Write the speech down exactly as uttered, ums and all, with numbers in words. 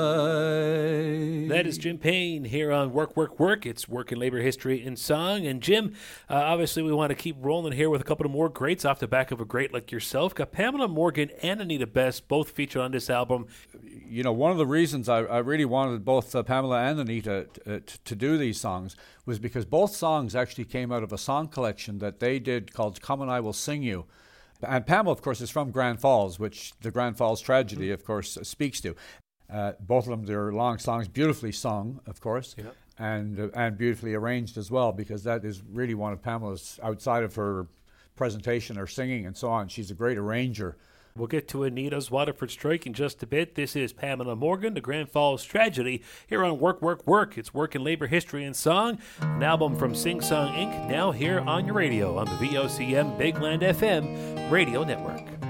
That is Jim Payne here on Work, Work, Work. It's Work and Labor History in Song. And Jim, uh, obviously we want to keep rolling here with a couple of more greats off the back of a great like yourself. Got Pamela Morgan and Anita Best both featured on this album. You know, one of the reasons I, I really wanted both uh, Pamela and Anita t- uh, t- to do these songs was because both songs actually came out of a song collection that they did called Come and I Will Sing You. And Pamela, of course, is from Grand Falls, which the Grand Falls tragedy, mm-hmm. of course, uh, speaks to. Uh, both of them, they're long songs, beautifully sung, of course, yeah. and uh, and beautifully arranged as well, because that is really one of Pamela's, outside of her presentation or singing and so on, she's a great arranger. We'll get to Anita's Waterford Strike in just a bit. This is Pamela Morgan, the Grand Falls Tragedy, here on Work, Work, Work. It's Work and Labor History and Song, an album from Sing Song Incorporated, now here on your radio on the V O C M Big Land F M Radio Network.